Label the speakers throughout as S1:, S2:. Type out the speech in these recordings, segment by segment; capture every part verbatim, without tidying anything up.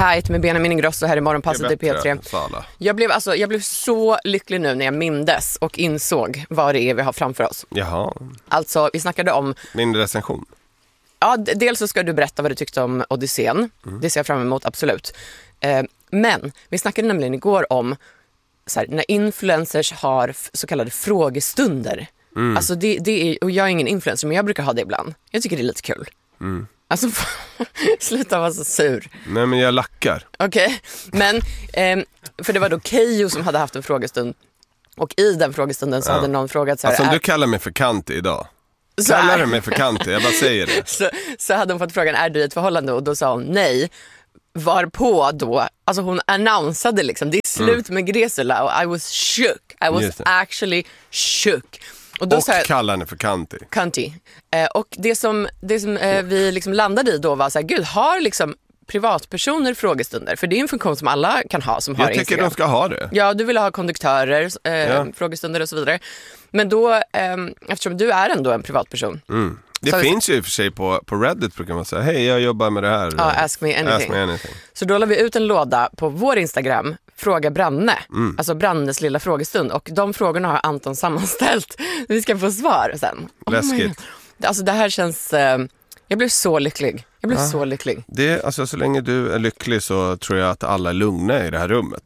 S1: Här heter med Benjamin Ingrosso här i Morgonpasset i P tre.
S2: Sala.
S1: Jag blev, alltså, jag blev så lycklig nu när jag mindes och insåg vad det är vi har framför oss.
S2: Jaha.
S1: Alltså, vi snackade om...
S2: Min recension.
S1: Ja, d- dels så ska du berätta vad du tyckte om Odysseen. Mm. Det ser jag fram emot, absolut. Eh, men vi snackade nämligen igår om så här, när influencers har f- så kallade frågestunder. Mm. Alltså, det, det är, och jag är ingen influencer, men jag brukar ha det ibland. Jag tycker det är lite kul. Mm. Alltså, sluta vara så sur.
S2: Nej, men jag lackar.
S1: Okej, okay. men eh, för det var då Keyyo som hade haft en frågestund. Och i den frågestunden så ja. hade någon frågat så här...
S2: Alltså om
S1: är...
S2: du kallar mig för kantig idag. Kallar du mig för kantig, jag bara säger det.
S1: så, så hade hon fått frågan, är du i ett förhållande? Och då sa hon nej. Varpå då, alltså hon annonsade liksom, det är slut mm. med Gresula. Och I was shook, I was actually shook.
S2: Och, då och så här, kallar henne för kantig.
S1: Kantig. Eh, och det som, det som eh, vi liksom landade i då var så här, gud, har liksom privatpersoner frågestunder? För det är en funktion som alla kan ha som
S2: jag
S1: har
S2: tycker
S1: Instagram.
S2: De ska ha det.
S1: Ja, du vill ha konduktörer, eh, ja. frågestunder och så vidare. Men då, eh, eftersom du är ändå en privatperson.
S2: Mm. Det så finns ju i och för sig på, på Reddit brukar man säga, hej jag jobbar med det här.
S1: Ja, ask me anything.
S2: Ask me anything.
S1: Så då la vi ut en låda på vår Instagram, Fråga Branne. Mm. Alltså Brannes lilla frågestund. Och de frågorna har Anton sammanställt. Vi ska få svar sen.
S2: Läskigt.
S1: Oh alltså det här känns... Eh, jag blev så lycklig. Jag blev ja. så lycklig.
S2: Det, alltså, så länge du är lycklig så tror jag att alla är lugna i det här rummet.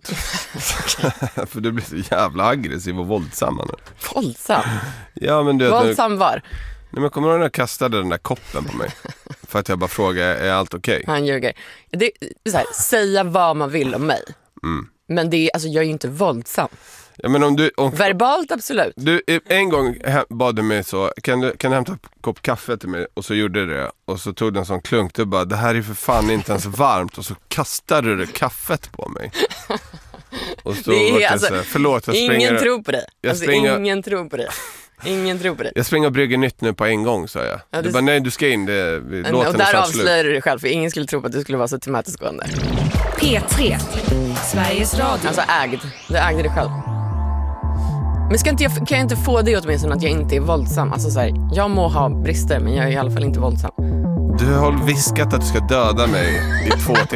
S2: För du blir så jävla aggressiv och våldsam nu.
S1: Våldsam?
S2: Ja, men du,
S1: våldsam
S2: du,
S1: var?
S2: Nej, men kommer du ihåg när jag kastade den där koppen på mig? För att jag bara frågade, är allt okej? Okay?
S1: Han ljuger. Det är så här, säga vad man vill om mig. Mm. Men det är, alltså, jag är ju inte våldsam.
S2: Ja, men om du, om,
S1: verbalt absolut.
S2: Du, en gång bad du mig så, kan du, kan du hämta en kopp kaffe till mig? Och så gjorde det. Och så tog du en sån klunk. Du bara, det här är för fan inte ens varmt. Och så kastade du kaffet på mig. Och så
S1: det är,
S2: var det
S1: alltså,
S2: så här, förlåt, jag springer.
S1: Ingen tror på dig.
S2: Jag
S1: alltså,
S2: springer,
S1: ingen tror på dig. Ingen tror på dig.
S2: Jag springer och brygger nytt nu på en gång, sa jag. Ja, du bara, nej du ska in, det, vi,
S1: och
S2: låten
S1: där avslöjar du dig själv, för ingen skulle tro på att du skulle vara så tillmötesgående.
S3: P tre, Sveriges Radio.
S1: Alltså ägd, du ägde dig själv. Men ska inte jag, kan jag inte få det åtminstone att jag inte är våldsam? Alltså så här, jag må ha brister, men jag är i alla fall inte våldsam.
S2: Du har viskat att du ska döda mig i två timmar.